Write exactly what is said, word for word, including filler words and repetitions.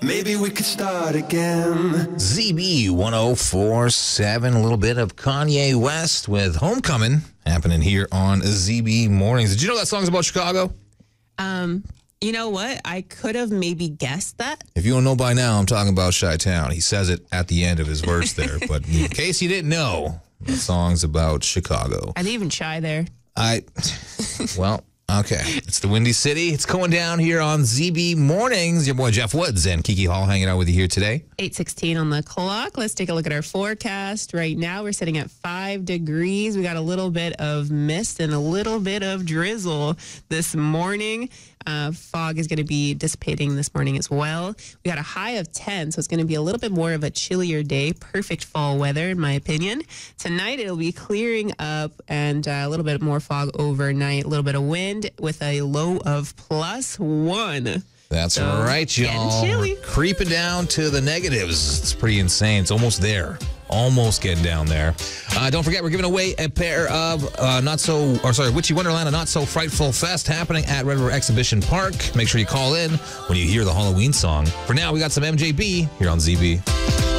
maybe we could start again. Z B one oh four point seven, a little bit of Kanye West with Homecoming happening here on Z B Mornings. Did you know that song's about Chicago? Um, you know what? I could have maybe guessed that. If you don't know by now, I'm talking about Chi-Town. He says it at the end of his verse there. But in case you didn't know, the song's about Chicago. Are they even shy there? I, well... Okay, it's the Windy City. It's going down here on Z B Mornings. Your boy Jeff Woods and Kiki Hall hanging out with you here today. eight sixteen on the clock. Let's take a look at our forecast. Right now, we're sitting at five degrees. We got a little bit of mist and a little bit of drizzle this morning. Uh, fog is going to be dissipating this morning as well. We got a high of ten, so it's going to be a little bit more of a chillier day. Perfect fall weather, in my opinion. Tonight, it'll be clearing up and uh, a little bit more fog overnight. A little bit of wind with a low of plus one. That's So, right, y'all. getting chilly. We're creeping down to the negatives. It's pretty insane. It's almost there. Almost getting down there. Uh, don't forget, we're giving away a pair of uh, not so, or sorry, Witchy Wonderland, a Not So Frightful Fest happening at Red River Exhibition Park. Make sure you call in when you hear the Halloween song. For now, we got some M J B here on Z B.